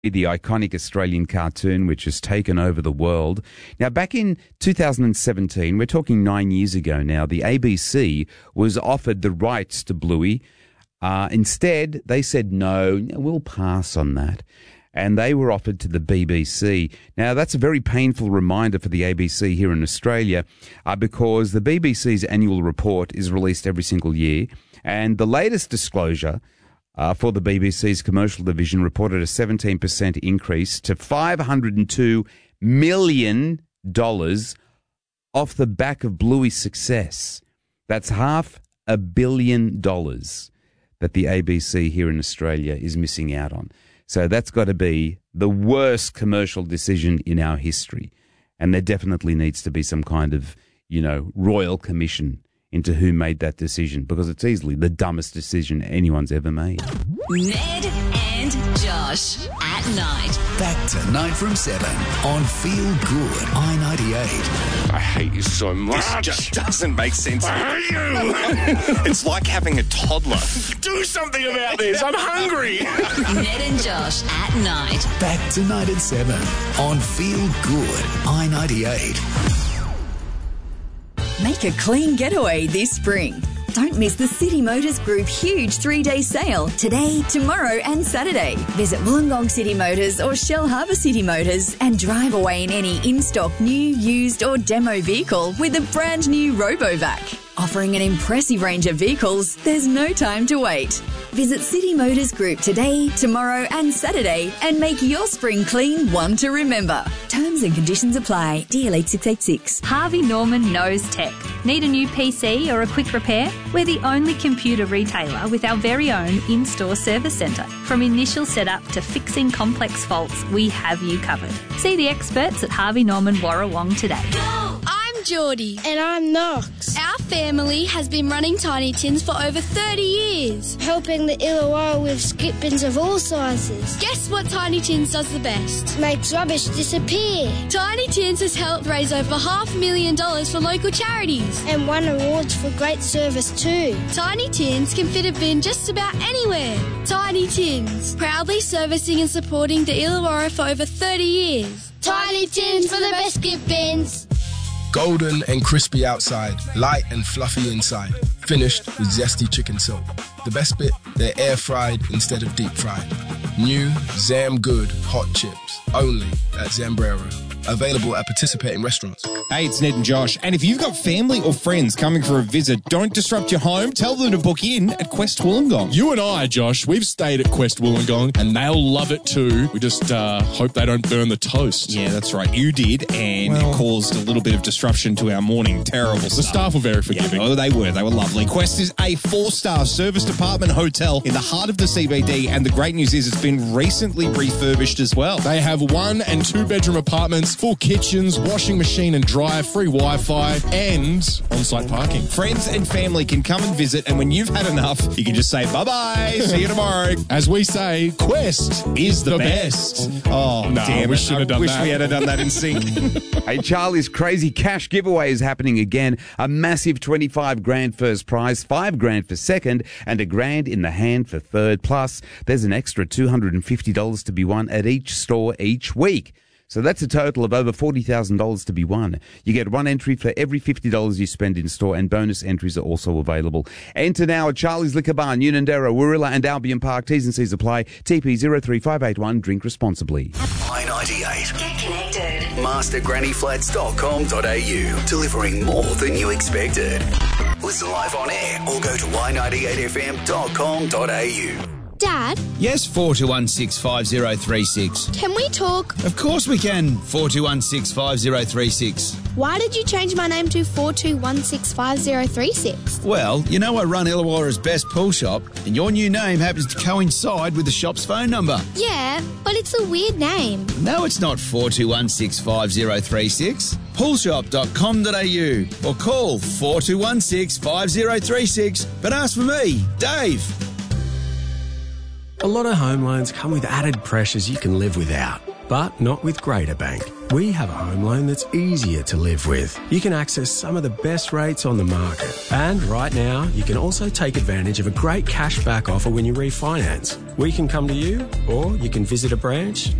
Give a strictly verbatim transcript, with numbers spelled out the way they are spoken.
the iconic Australian cartoon which has taken over the world. Now, back in two thousand seventeen, we're talking nine years ago now, the A B C was offered the rights to Bluey. Uh, instead, they said, no, we'll pass on that. And they were offered to the B B C. Now, that's a very painful reminder for the A B C here in Australia uh, because the B B C's annual report is released every single year. And the latest disclosure Uh, for the B B C's commercial division reported a seventeen percent increase to five hundred two million dollars off the back of Bluey's success. That's half a billion dollars that the A B C here in Australia is missing out on. So that's got to be the worst commercial decision in our history. And there definitely needs to be some kind of, you know, royal commission into who made that decision, because it's easily the dumbest decision anyone's ever made. Ned and Josh at night. Back tonight from seven on Feel Good I ninety-eight. I hate you so much. This just doesn't make sense. I hate you. It's like having a toddler. Do something about this. I'm hungry. Ned and Josh at night. Back tonight at seven on Feel Good I ninety-eight. Make a clean getaway this spring. Don't miss the City Motors Group huge three-day sale today, tomorrow and Saturday. Visit Wollongong City Motors or Shell Harbour City Motors and drive away in any in-stock new, used or demo vehicle with a brand new RoboVac. Offering an impressive range of vehicles, there's no time to wait. Visit City Motors Group today, tomorrow and Saturday and make your spring clean one to remember. Terms and conditions apply. D L eight six eight six. Harvey Norman knows tech. Need a new P C or a quick repair? We're the only computer retailer with our very own in-store service centre. From initial setup to fixing complex faults, we have you covered. See the experts at Harvey Norman Warrawong today. I'm Geordie. And I'm Knox. Our family has been running Tiny Tins for over thirty years. Helping the Illawarra with skip bins of all sizes. Guess what Tiny Tins does the best? Makes rubbish disappear. Tiny Tins has helped raise over half a million dollars for local charities. And won awards for great service too. Tiny Tins can fit a bin just about anywhere. Tiny Tins, proudly servicing and supporting the Illawarra for over thirty years. Tiny Tins for the best skip bins. Golden and crispy outside, light and fluffy inside. Finished with zesty chicken silk. The best bit, they're air fried instead of deep fried. New Zam Good hot chips, only at Zambrero. Available at participating restaurants. Hey, it's Ned and Josh. And if you've got family or friends coming for a visit, don't disrupt your home. Tell them to book in at Quest Wollongong. You and I, Josh, we've stayed at Quest Wollongong and they'll love it too. We just uh, hope they don't burn the toast. Yeah, that's right. You did, and well, it caused a little bit of disruption to our morning. Terrible The stuff. staff were very forgiving. Yeah, oh, they were. They were lovely. Quest is a four-star service department hotel in the heart of the C B D, and the great news is it's been recently refurbished as well. They have one and two bedroom apartments, full kitchens, washing machine and dryer, free Wi-Fi, and on-site parking. Friends and family can come and visit, and when you've had enough, you can just say bye-bye, see you tomorrow. As we say, Quest is the, the best. best. Oh, no, damn we it. should have I done wish that. we had done that in sync. Hey, Charlie's Crazy Cash giveaway is happening again. A massive twenty-five grand first prize, five grand for second, and a grand in the hand for third. Plus, there's an extra two hundred fifty dollars to be won at each store each week. So that's a total of over forty thousand dollars to be won. You get one entry for every fifty dollars you spend in store, and bonus entries are also available. Enter now at Charlie's Liquor Bar, Unanderra, Warilla and Albion Park. T's and C's apply. T P zero three five eight one. Drink responsibly. I ninety-eight. Get connected. master granny flats dot com dot a u. Delivering more than you expected. Listen live on air or go to y ninety-eight f m dot com dot a u. Dad? Yes, four two one six five zero three six. Can we talk? Of course we can, four two one six five zero three six. Why did you change my name to four two one six five zero three six? Well, you know I run Illawarra's best pool shop, and your new name happens to coincide with the shop's phone number. Yeah, but it's a weird name. No, it's not four two one six five zero three six. pool shop dot com dot a u or call four two one six five zero three six, but ask for me, Dave. A lot of home loans come with added pressures you can live without. but not with Greater Bank. We have a home loan that's easier to live with. You can access some of the best rates on the market. And right now, you can also take advantage of a great cashback offer when you refinance. We can come to you, or you can visit a branch